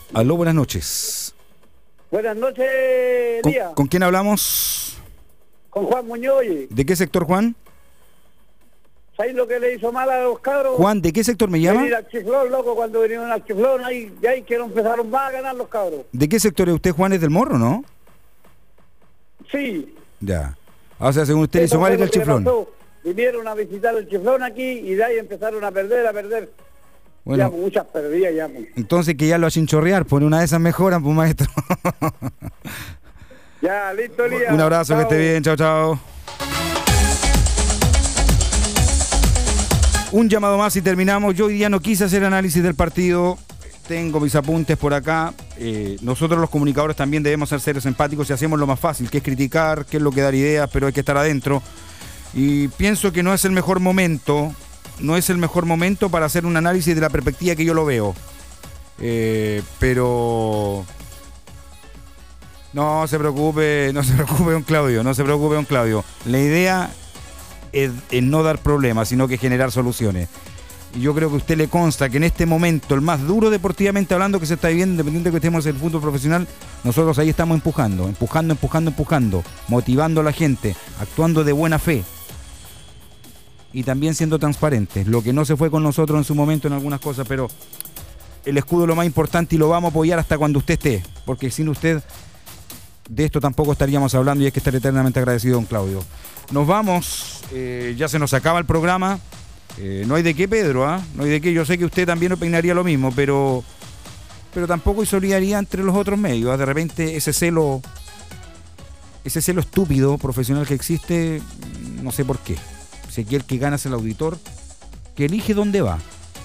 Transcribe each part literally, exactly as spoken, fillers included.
Aló, buenas noches. Buenas noches, ¿Con, Elías. ¿Con quién hablamos? Con Juan Muñoz. ¿De qué sector, Juan? ¿Sabes lo que le hizo mal a los cabros? Juan, ¿de qué sector me llama? Venir al Chiflón, loco, cuando vinieron al Chiflón, ahí, y ahí que empezaron más a ganar los cabros. ¿De qué sector es usted, Juan? ¿Es del Morro, no? Sí. Ya. O sea, según usted le hizo mal ir al Chiflón. Pasó. Vinieron a visitar el Chiflón aquí y de ahí empezaron a perder, a perder. Bueno, ya, pues, muchas perdidas ya. Pues. Entonces que ya lo hacen chorrear, por una de esas mejoran, pues maestro. Ya, listo, Elías. Un abrazo, chao. Que esté bien, chao, chao. Un llamado más y terminamos. Yo hoy día no quise hacer análisis del partido. Tengo mis apuntes por acá. Eh, nosotros los comunicadores también debemos ser seres empáticos y hacemos lo más fácil, que es criticar, que es lo que dar ideas, pero hay que estar adentro. Y pienso que no es el mejor momento, no es el mejor momento para hacer un análisis de la perspectiva que yo lo veo. Eh, pero... No se preocupe, no se preocupe, don Claudio, no se preocupe, don Claudio. La idea es, es no dar problemas, sino que generar soluciones. Y yo creo que a usted le consta que en este momento, el más duro deportivamente hablando que se está viviendo, independiente de que estemos en el fútbol profesional, nosotros ahí estamos empujando, empujando, empujando, empujando, motivando a la gente, actuando de buena fe y también siendo transparentes. Lo que no se fue con nosotros en su momento en algunas cosas, pero el escudo es lo más importante y lo vamos a apoyar hasta cuando usted esté, porque sin usted de esto tampoco estaríamos hablando y hay que estar eternamente agradecido, don Claudio. Nos vamos, eh, ya se nos acaba el programa. Eh, no hay de qué, Pedro, ¿ah? ¿eh? No hay de qué. Yo sé que usted también opinaría lo mismo, pero pero tampoco hay solidaridad entre los otros medios. ¿eh? De repente ese celo, ese celo estúpido profesional que existe, no sé por qué. Si aquí el que gana es el auditor, que elige dónde va.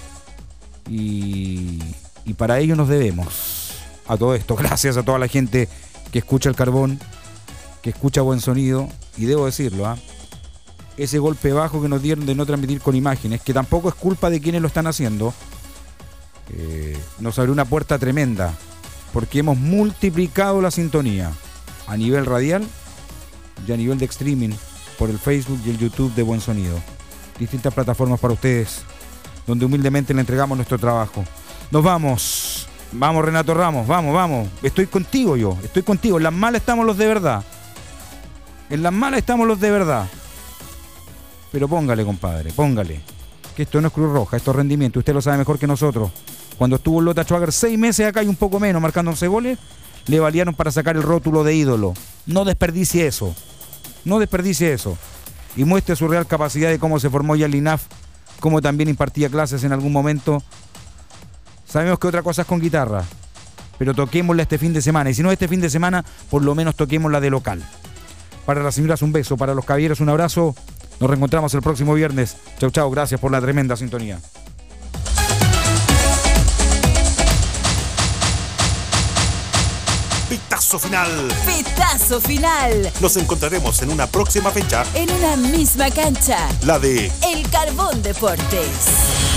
Y, y para ello nos debemos a todo esto. Gracias a toda la gente que escucha el Carbón, que escucha Buen Sonido, y debo decirlo, ¿ah? ¿eh? Ese golpe bajo que nos dieron de no transmitir con imágenes, que tampoco es culpa de quienes lo están haciendo, eh, nos abrió una puerta tremenda, porque hemos multiplicado la sintonía a nivel radial y a nivel de streaming por el Facebook y el YouTube de Buen Sonido. Distintas plataformas para ustedes, donde humildemente le entregamos nuestro trabajo. Nos vamos, vamos Renato Ramos, vamos, vamos, estoy contigo yo, estoy contigo, en las malas estamos los de verdad, en las malas estamos los de verdad. Pero póngale, compadre, póngale. Que esto no es Cruz Roja, esto es rendimiento. Usted lo sabe mejor que nosotros. Cuando estuvo Lota Schwager seis meses acá y un poco menos, marcando once goles, le valieron para sacar el rótulo de ídolo. No desperdicie eso. No desperdicie eso. Y muestre su real capacidad de cómo se formó ya el I N A F, cómo también impartía clases en algún momento. Sabemos que otra cosa es con guitarra, pero toquémosla este fin de semana. Y si no este fin de semana, por lo menos toquémosla de local. Para las señoras un beso, para los caballeros un abrazo. Nos reencontramos el próximo viernes. Chau, chau. Gracias por la tremenda sintonía. Pitazo final. Pitazo final. Nos encontraremos en una próxima fecha. En una misma cancha. La de El Carbón Deportes.